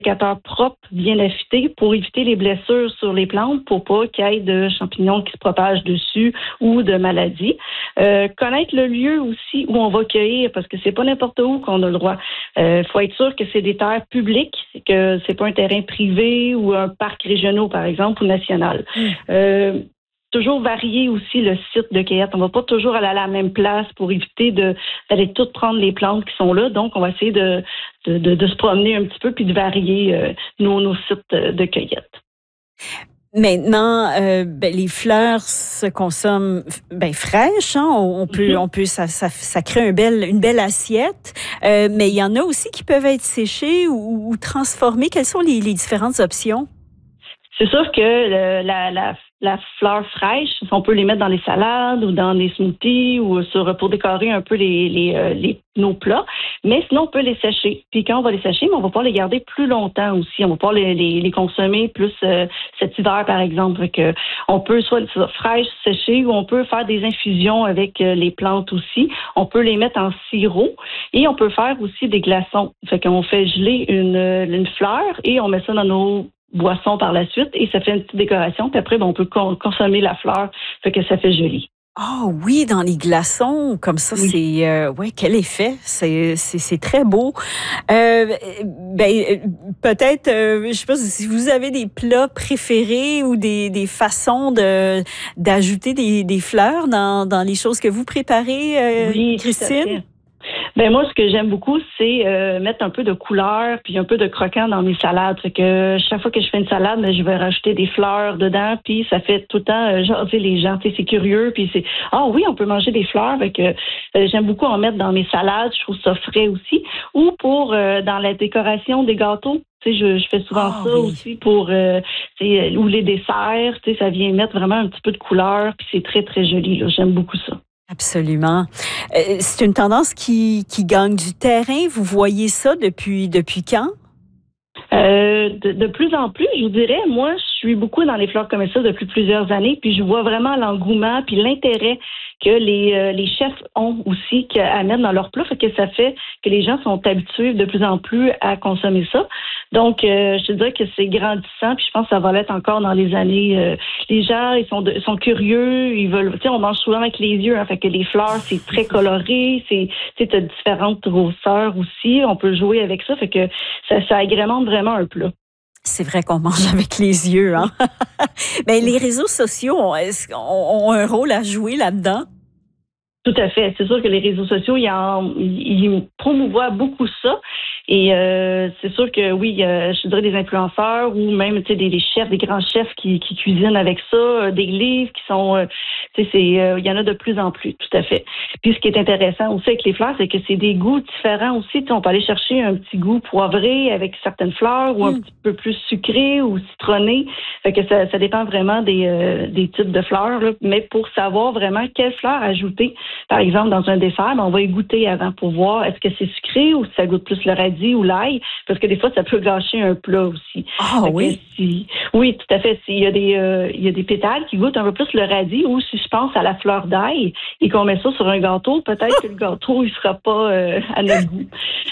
sécateur propre bien affûté pour éviter les blessures sur les plantes, pour pas qu'il y ait de champignons qui se propagent dessus ou de maladies. Connaître le lieu aussi où on va cueillir, parce que c'est pas n'importe où qu'on a le droit. Faut être sûr que c'est des terres publiques, que c'est pas un terrain privé ou un parc régional, par exemple, ou national. Toujours varier aussi le site de cueillette. On va pas toujours aller à la même place pour éviter d'aller toutes prendre les plantes qui sont là. Donc, on va essayer de se promener un petit peu puis de varier nos sites de cueillette. Maintenant, les fleurs se consomment fraîches. Hein? On peut, ça crée une belle assiette. Mais il y en a aussi qui peuvent être séchées ou transformées. Quelles sont les différentes options? C'est sûr que la fleur fraîche, on peut les mettre dans les salades ou dans des smoothies ou pour décorer un peu nos plats. Mais sinon, on peut les sécher. Puis quand on va les sécher, on va pouvoir les garder plus longtemps aussi. On va pouvoir les consommer plus cet hiver, par exemple. Que on peut soit fraîches, séchées, ou on peut faire des infusions avec les plantes aussi. On peut les mettre en sirop et on peut faire aussi des glaçons. Fait qu'on fait geler une fleur et on met ça dans nos boisson par la suite et ça fait une petite décoration. Puis après, on peut consommer la fleur, fait que ça fait joli. Ah oui, dans les glaçons, comme ça, oui. C'est quel effet, c'est très beau. Peut-être, je sais pas si vous avez des plats préférés ou des façons d'ajouter des fleurs dans les choses que vous préparez, oui, Christine. Moi, ce que j'aime beaucoup, c'est mettre un peu de couleur puis un peu de croquant dans mes salades. Fait que chaque fois que je fais une salade, je vais rajouter des fleurs dedans, puis ça fait tout le temps jaser les gens. Tu sais, c'est curieux, puis c'est oui, on peut manger des fleurs. Fait que j'aime beaucoup en mettre dans mes salades. Je trouve ça frais aussi. Ou pour dans la décoration des gâteaux. Tu sais, je fais souvent ça aussi pour ou les desserts. Tu sais, ça vient mettre vraiment un petit peu de couleur, puis c'est très très joli. Là. J'aime beaucoup ça. Absolument. C'est une tendance qui gagne du terrain. Vous voyez ça depuis quand? De plus en plus, je vous dirais, moi, je suis beaucoup dans les fleurs comme ça depuis plusieurs années, puis je vois vraiment l'engouement puis l'intérêt que les chefs ont aussi à mettre dans leur plat, fait que ça fait que les gens sont habitués de plus en plus à consommer ça. Donc, je te dirais que c'est grandissant, puis je pense que ça va l'être encore dans les années. Les gens, ils sont curieux, ils veulent. Tu sais, on mange souvent avec les yeux, hein, fait que les fleurs, c'est très coloré, t'as différentes grosseurs aussi. On peut jouer avec ça, fait que ça agrémente vraiment un plat. C'est vrai qu'on mange avec les yeux, hein. Mais les réseaux sociaux ont un rôle à jouer là-dedans? Tout à fait. C'est sûr que les réseaux sociaux, ils promouvoient beaucoup ça. Et c'est sûr que oui, je dirais des influenceurs ou même des chefs, des grands chefs qui cuisinent avec ça, des livres qui sont, il y en a de plus en plus, tout à fait. Puis ce qui est intéressant aussi avec les fleurs, c'est que c'est des goûts différents aussi. On peut aller chercher un petit goût poivré avec certaines fleurs ou un petit peu plus sucré ou citronné. Fait que ça dépend vraiment des types de fleurs. Là. Mais pour savoir vraiment quelle fleur ajouter, par exemple dans un dessert, on va y goûter avant pour voir est-ce que c'est sucré ou si ça goûte plus le radis ou l'ail, parce que des fois, ça peut gâcher un plat aussi. Ah oui? Oui, tout à fait. Il y a des pétales qui goûtent un peu plus le radis, ou si je pense à la fleur d'ail et qu'on met ça sur un gâteau, peut-être que le gâteau, il sera pas à notre goût.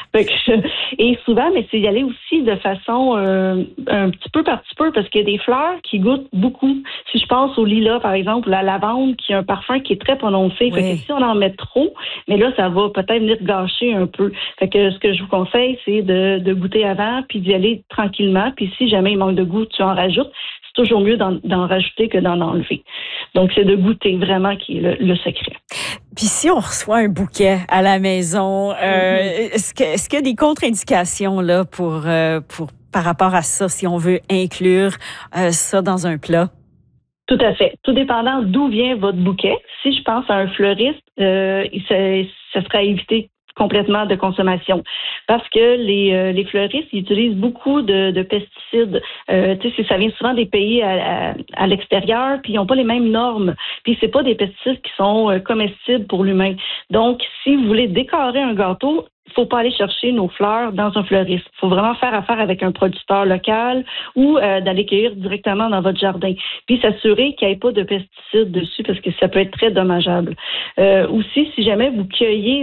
Et souvent, mais c'est y aller aussi de façon un petit peu par petit peu, parce qu'il y a des fleurs qui goûtent beaucoup. Si je pense au lilas, par exemple, ou la lavande, qui a un parfum qui est très prononcé. Oui. Fait que si on en met trop, mais là, ça va peut-être venir gâcher un peu. Fait que ce que je vous conseille, c'est de goûter avant, puis d'y aller tranquillement. Puis si jamais il manque de goût, tu en rajoutes. C'est toujours mieux d'en rajouter que d'en enlever. Donc, c'est de goûter vraiment qui est le secret. Puis si on reçoit un bouquet à la maison, est-ce qu'il y a des contre-indications là par rapport à ça, si on veut inclure ça dans un plat? Tout à fait. Tout dépendant d'où vient votre bouquet. Si je pense à un fleuriste, ça serait à éviter complètement de consommation. Parce que les fleuristes, ils utilisent beaucoup de pesticides. Ça vient souvent des pays à l'extérieur, puis ils n'ont pas les mêmes normes. Puis c'est pas des pesticides qui sont comestibles pour l'humain. Donc, si vous voulez décorer un gâteau, il ne faut pas aller chercher nos fleurs dans un fleuriste. Il faut vraiment faire affaire avec un producteur local ou d'aller cueillir directement dans votre jardin. Puis s'assurer qu'il n'y ait pas de pesticides dessus parce que ça peut être très dommageable. Aussi, si jamais vous cueillez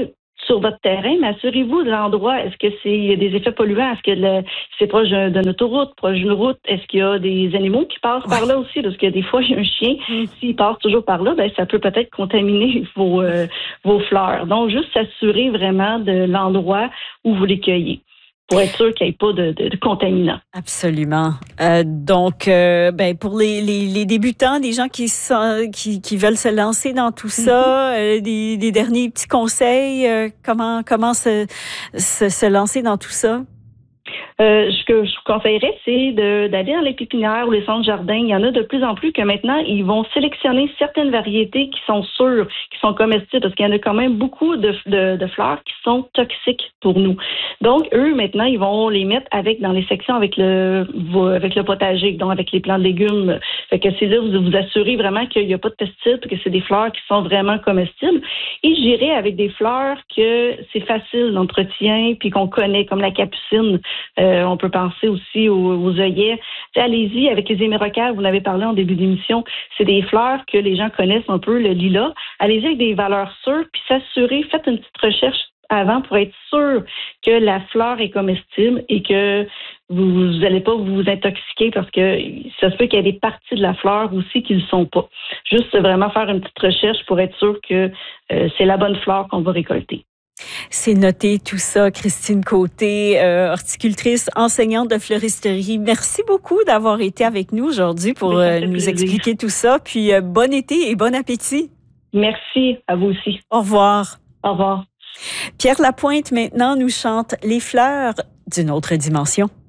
sur votre terrain, mais assurez-vous de l'endroit. Est-ce que il y a des effets polluants? Est-ce que c'est proche d'une autoroute, proche d'une route? Est-ce qu'il y a des animaux qui passent par là aussi? Parce que des fois, il y a un chien, s'il passe toujours par là, ben ça peut peut-être contaminer vos fleurs. Donc, juste s'assurer vraiment de l'endroit où vous les cueillez, pour être sûr qu'il n'y ait pas de contaminants. Absolument. Donc, pour les débutants, des gens qui veulent se lancer dans tout ça, des derniers petits conseils, comment se lancer dans tout ça? Ce que je vous conseillerais, c'est d'aller dans les pépinières ou les centres jardins. Il y en a de plus en plus que maintenant, ils vont sélectionner certaines variétés qui sont sûres, qui sont comestibles, parce qu'il y en a quand même beaucoup de fleurs qui sont toxiques pour nous. Donc, eux, maintenant, ils vont les mettre dans les sections avec le potager, donc avec les plants de légumes. Fait que c'est là vous assurez vraiment qu'il n'y a pas de pesticides, que c'est des fleurs qui sont vraiment comestibles. Et j'irai avec des fleurs que c'est facile d'entretien, puis qu'on connaît, comme la capucine. On peut penser aussi aux œillets. Allez-y avec les hémérocalles, vous en avez parlé en début d'émission. C'est des fleurs que les gens connaissent un peu, le lilas. Allez-y avec des valeurs sûres, puis s'assurer, faites une petite recherche avant pour être sûr que la fleur est comestible et que vous n'allez pas vous intoxiquer, parce que ça se peut qu'il y ait des parties de la fleur aussi qui ne le sont pas. Juste vraiment faire une petite recherche pour être sûr que c'est la bonne fleur qu'on va récolter. C'est noté tout ça. Christine Côté, horticultrice, enseignante de fleuristerie. Merci beaucoup d'avoir été avec nous aujourd'hui pour nous expliquer tout ça. Puis bon été et bon appétit. Merci, à vous aussi. Au revoir. Au revoir. Pierre Lapointe maintenant nous chante Les fleurs d'une autre dimension.